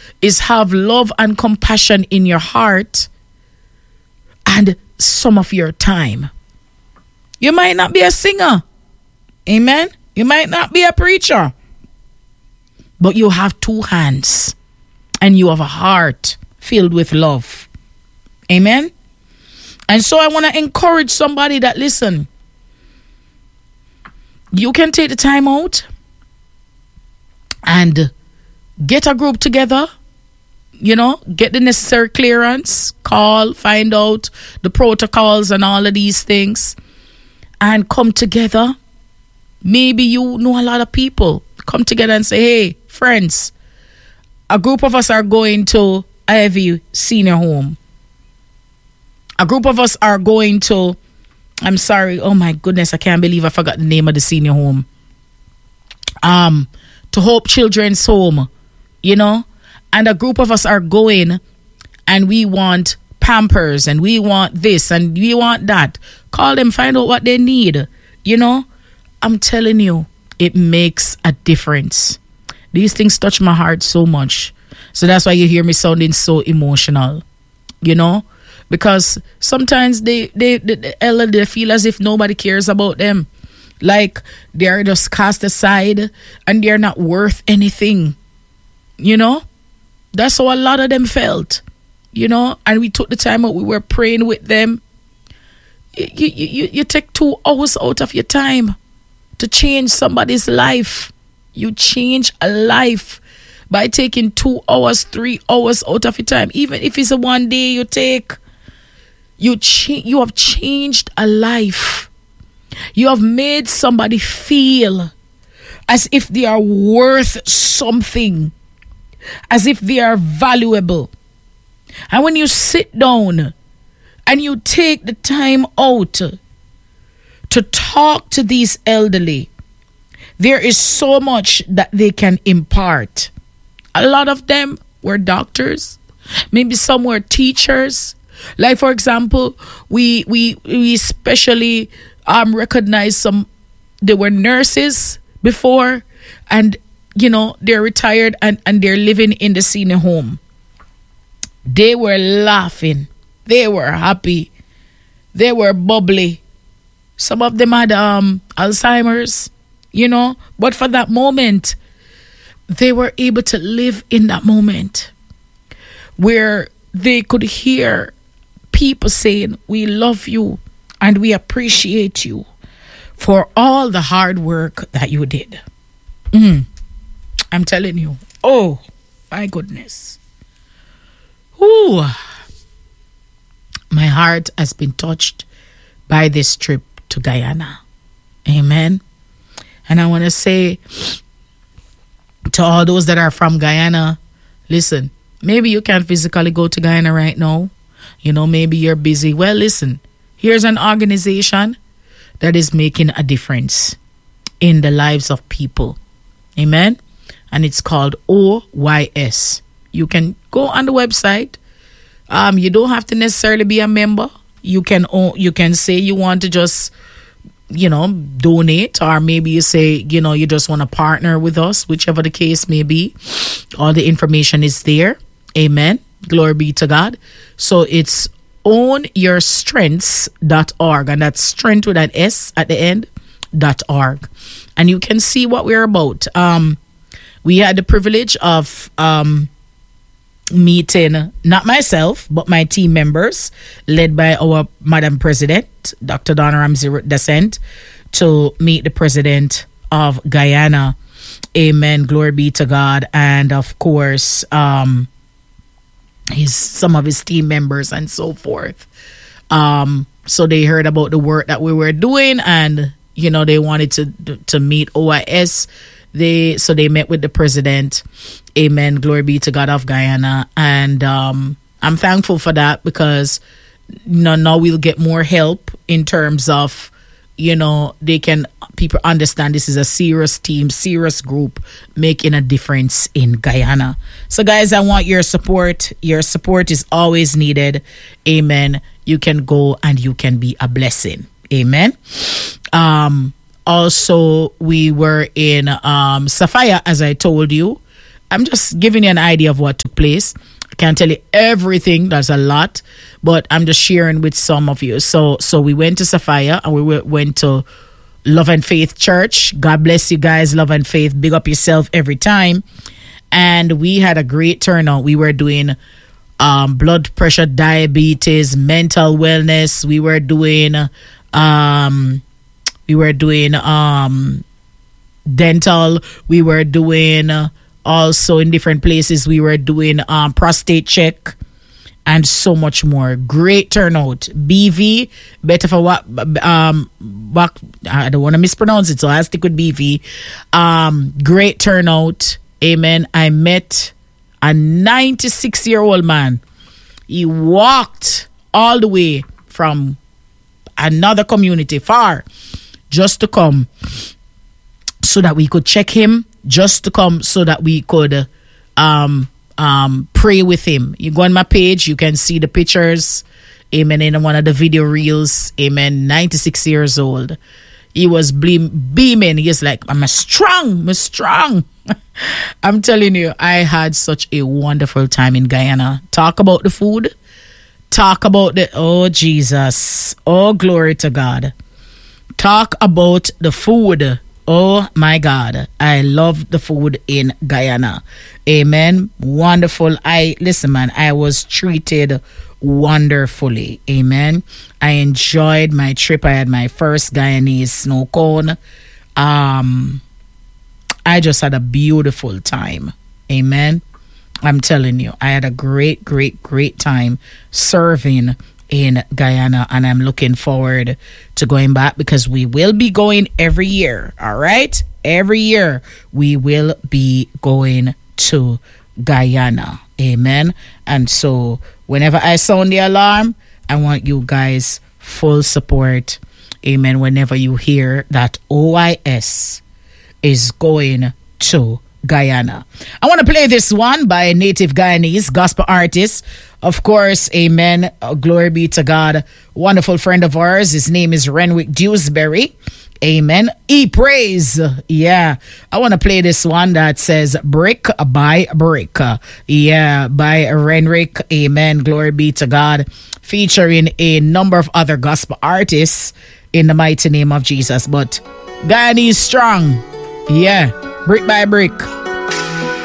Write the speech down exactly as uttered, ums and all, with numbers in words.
is have love and compassion in your heart and some of your time. You might not be a singer. Amen. You might not be a preacher. But you have two hands and you have a heart filled with love. Amen. And so I want to encourage somebody that, listen, you can take the time out and get a group together, you know, get the necessary clearance, call, find out the protocols and all of these things, and come together. Maybe you know a lot of people. Come together and say, hey, friends, a group of us are going to Ivy Senior Home. A group of us are going to, I'm sorry, oh my goodness, I can't believe I forgot the name of the senior home. Um, to Hope Children's Home, you know, and a group of us are going and we want Pampers and we want this and we want that. Call them, find out what they need, you know. I'm telling you, it makes a difference. These things touch my heart so much. So that's why you hear me sounding so emotional, you know. Because sometimes they, they, they, the elder, they feel as if nobody cares about them. Like they're just cast aside and they're not worth anything. You know? That's how a lot of them felt. You know? And we took the time out. We were praying with them. You, you, you, you take two hours out of your time to change somebody's life. You change a life by taking two hours, three hours out of your time. Even if it's a one day you take. You cha- you have changed a life. You have made somebody feel as if they are worth something, as if they are valuable. And when you sit down and you take the time out to talk to these elderly, there is so much that they can impart. A lot of them were doctors, maybe some were teachers. Like, for example, we we we especially um recognize some, they were nurses before, and you know, they're retired and, and they're living in the senior home. They were laughing. They were happy. They were bubbly. Some of them had um Alzheimer's, you know, but for that moment, they were able to live in that moment where they could hear people saying, we love you and we appreciate you for all the hard work that you did. Mm. I'm telling you. Oh, my goodness. Ooh. My heart has been touched by this trip to Guyana. Amen. And I want to say to all those that are from Guyana, listen, maybe you can't physically go to Guyana right now. You know, maybe you're busy. Well, listen, here's an organization that is making a difference in the lives of people. Amen. And it's called O Y S. You can go on the website. Um, you don't have to necessarily be a member. You can you can say you want to just, you know, donate, or maybe you say, you know, you just want to partner with us, whichever the case may be. All the information is there. Amen. Glory be to God. So it's own your strengths dot org, and that's strength with an S at the end, dot org. And you can see what we're about. Um, we had the privilege of um, meeting, not myself, but my team members, led by our Madam President, Doctor Donna Ramsey Descent, to meet the President of Guyana. Amen. Glory be to God. And of course, um, his some of his team members and so forth. Um, so they heard about the work that we were doing, and you know, they wanted to to meet O I S. They so they met with the president. Amen. Glory be to God of Guyana. And um, I'm thankful for that, because you know, now we'll get more help in terms of, you know, they can, people understand this is a serious team, serious group making a difference in Guyana. So guys, I want your support. Your support is always needed. Amen. You can go and you can be a blessing. Amen. Um, also, we were in um, Sapphire, as I told you. I'm just giving you an idea of what took place. I can't tell you everything. There's a lot, but I'm just sharing with some of you. So, so we went to Sapphire and we went to Love and Faith Church. God bless you guys, Love and Faith. Big up yourself every time. And we had a great turnout. We were doing um, blood pressure, diabetes, mental wellness. We were doing, um, we were doing um, dental. We were doing uh, also in different places. We were doing um, prostate check and so much more. Great turnout. B V, better for what? Um, back, I don't want to mispronounce it, so I stick with B V. Um, great turnout. Amen. I met a ninety-six year old man. He walked all the way from another community far just to come so that we could check him, just to come so that we could um, um, pray with him. You go on my page, you can see the pictures. Amen. In one of the video reels. Amen. ninety-six years old. He was beam- beaming. He's like, I'm a strong, I'm a strong. I'm telling you, I had such a wonderful time in Guyana. Talk about the food. Talk about the, oh, Jesus. Oh, glory to God. Talk about the food. Oh, my God. I love the food in Guyana. Amen. Wonderful. I, listen, man, I was treated wonderfully. Amen. I enjoyed my trip. I had my first Guyanese snow cone. Um... I just had a beautiful time. Amen. I'm telling you, I had a great, great, great time serving in Guyana, and I'm looking forward to going back because we will be going every year. All right. Every year we will be going to Guyana. Amen. And so whenever I sound the alarm, I want you guys full support. Amen. Whenever you hear that O I S is going to Guyana. I want to play this one by a native Guyanese gospel artist. Of course, amen. Uh, glory be to God. Wonderful friend of ours. His name is Renwick Dewsbury. Amen. He prays. Yeah. I want to play this one that says Brick by Brick. Yeah. By Renwick. Amen. Glory be to God. Featuring a number of other gospel artists in the mighty name of Jesus. But Guyanese strong. Yeah, brick by brick.